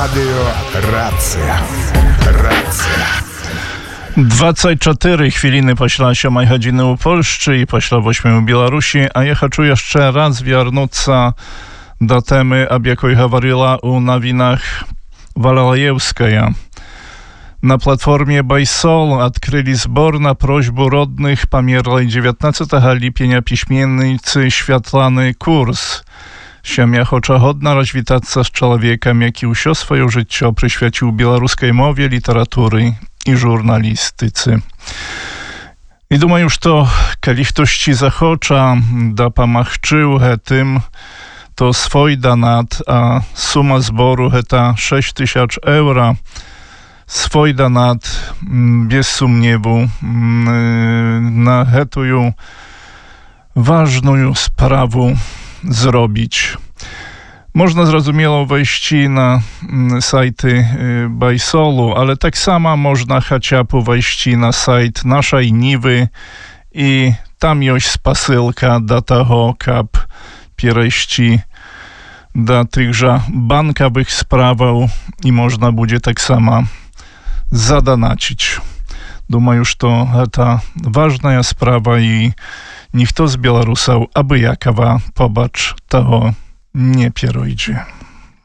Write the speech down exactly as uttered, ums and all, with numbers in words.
Радио Рація. Рація. двадцять чотири хвилини після сьомої години у Польщі і після восьмої у Білорусі, а я хочу ще раз вернуться до теми, об якій говорила у новинах Валалаевская. Na platformie Bajsol odkryli zbor na prośbę rodnych pomierlej dziewiętnastego lipnia piśmiennicy Światlany Kurs. Siemia chocza hodna rozwitać z człowiekiem, jaki usio swoje życie przyświęcił białoruskiej mowie, literatury i żurnalistyce. I думаю, już to, kiedy ktoś ci zachocza, da pomachczył tym, to swój donat, a suma zboru heta sześć tysięcy euro. Swój donat bez sumniewu na hetuju ważną sprawę zrobić. Można zrozumiało wejść na sajty Bajsolu, ale tak samo można chociażby wejść na sajt naszej Niwy i tam jest spasyłka do tego, kap piereści do tychże bankowych spraw i można będzie tak samo zadanacić. Думаю, что это важная справа и никто з белорусаў абы якова побач того не перойдзе.